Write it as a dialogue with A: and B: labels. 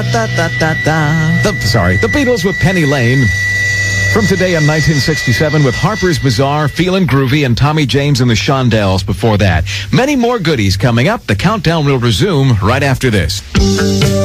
A: The Beatles with Penny Lane. From Today in 1967 with Harper's Bazaar, Feelin' Groovy, and Tommy James and the Shondells before that. Many more goodies coming up. The countdown will resume right after this.